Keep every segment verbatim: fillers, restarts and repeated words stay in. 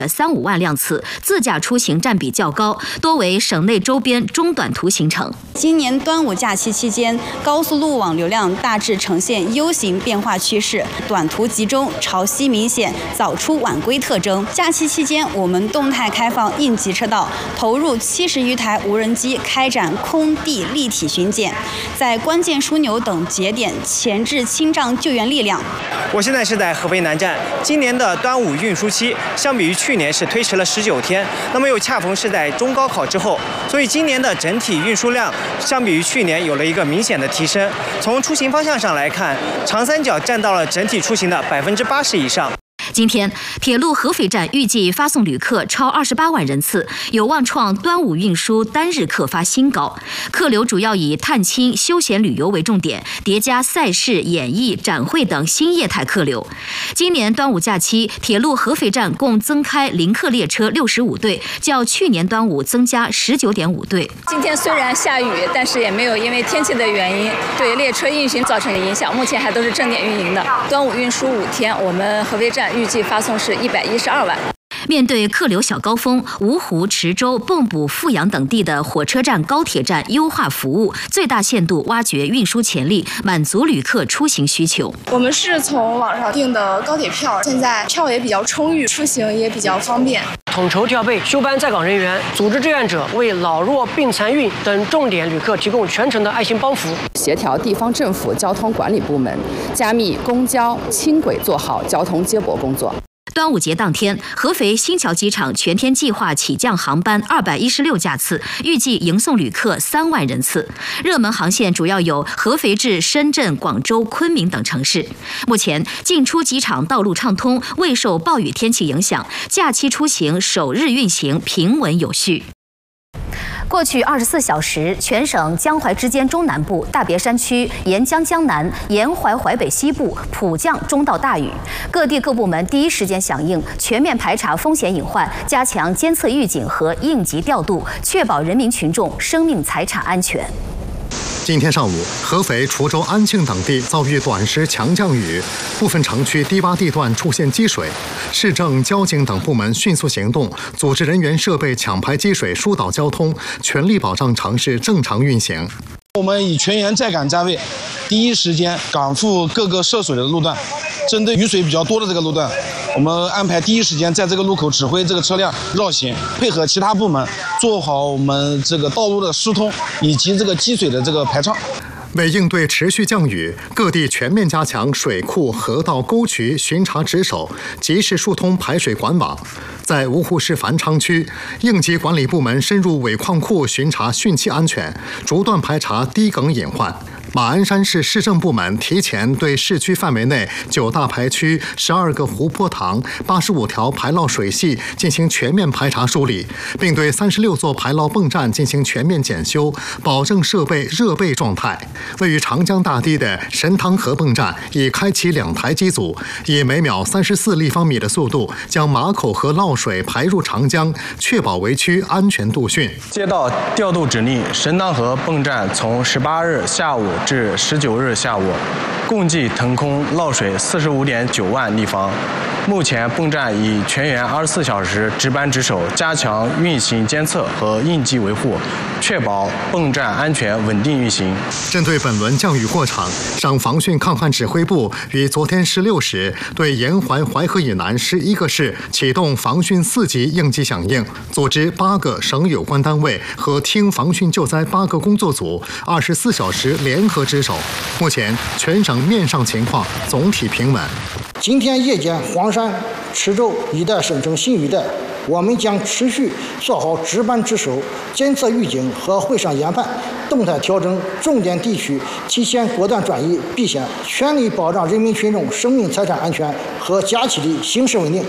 三五万辆次，自驾出行占比较高，多为省内周边中短途行程。 今年端午假期期间，高速路网流量大致呈现 U 型变化趋势，短途集中，潮汐明显，早出晚归特征。假期期间，我们动态开放应急车道，投入七十余台无人机开展空地立体巡检，在关键枢纽等节点前置清障救援力量。 我现在是在合肥南站，今年的端午运输期相比于去年是推迟了十九天，那么又恰逢是在中高考之后，所以今年的整体运输量相比于去年有了一个明显的提升。从出行方向上来看，长三角占到了整体出行的百分之八十以上。 今天，铁路合肥站预计发送旅客超二十八万人次，有望创端午运输单日客发新高。客流主要以探亲、休闲旅游为重点，叠加赛事、演艺、展会等新业态客流。今年端午假期，铁路合肥站共增开临客列车六十五对，较去年端午增加十九点五对。 今天虽然下雨，但是也没有因为天气的原因对列车运行造成影响，目前还都是正点运营的。端午运输五天，我们合肥站预计发送是一百一十二万。 面对客流小高峰，芜湖、池州、蚌埠、阜阳等地的火车站、高铁站优化服务，最大限度挖掘运输潜力，满足旅客出行需求。 我们是从网上订的高铁票，现在票也比较充裕，出行也比较方便。 统筹调配休班在岗人员，组织志愿者为老弱病残孕等重点旅客提供全程的爱心帮扶， 协调地方政府交通管理部门，加密公交、轻轨做好交通接驳工作。 端午节当天，合肥新桥机场全天计划起降航班二百一十六架次，预计迎送旅客三万人次。热门航线主要有合肥至深圳、广州、昆明等城市。目前进出机场道路畅通，未受暴雨天气影响，假期出行首日运行平稳有序。过去二十四小时，全省江淮之间中南部、大别山区、沿江江南、沿淮淮北西部普降中到大雨，各地各部门第一时间响应，全面排查风险隐患，加强监测预警和应急调度，确保人民群众生命财产安全。 今天上午，合肥、滁州、安庆等地遭遇短时强降雨，部分城区低洼地段出现积水。市政、交警等部门迅速行动，组织人员、设备抢排积水，疏导交通，全力保障城市正常运行。 我们以全员在岗站位，第一时间赶赴各个涉水的路段。针对雨水比较多的这个路段，我们安排第一时间在这个路口指挥这个车辆绕行，配合其他部门做好我们这个道路的疏通以及这个积水的这个排畅。 为应对持续降雨，各地全面加强水库、河道、沟渠巡查值守，及时疏通排水管网。在芜湖市繁昌区，应急管理部门深入尾矿库巡查汛期安全，逐段排查堤埂隐患。马鞍山市市政部门提前对市区范围内九大排区、十二个湖泊塘、八十五条排涝水系进行全面排查梳理，并对三十六座排涝泵站进行全面检修，保证设备热备状态。位于长江大堤的神汤河泵站已开启两台机组，以每秒三十四立方米的速度将马口河涝水排入长江，确保围区安全度汛。 接到调度指令，神汤河泵站从十八日下午至十九日下午，共计腾空涝水四十五点九万立方。目前泵站已全员二十四小时值班值守，加强运行监测和应急维护，确保泵站安全稳定运行。 针对本轮降雨过程，省防汛抗旱指挥部于昨天十六时对沿淮淮河以南十一个市启动防汛四级应急响应，组织八个省有关单位和厅防汛救灾八个工作组，二十四小时联合值守。目前全省面上情况总体平稳。 今天夜间，黄山、池州一带生成新雨带，我们将持续做好值班值守、监测预警和会上研判，动态调整重点地区，提前果断转移避险，全力保障人民群众生命财产安全和假期的形势稳定。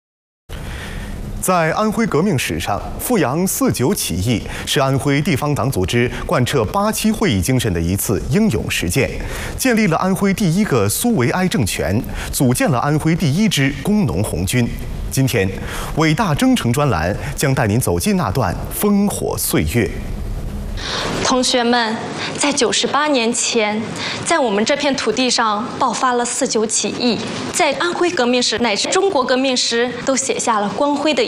在安徽革命史上，阜阳四九起义是安徽地方党组织贯彻八七会议精神的一次英勇实践，建立了安徽第一个苏维埃政权，组建了安徽第一支工农红军。今天，伟大征程专栏将带您走进那段烽火岁月。 同学们，在九十八年前，在我们这片土地上爆发了四九起义，在安徽革命史乃至中国革命史都写下了光辉的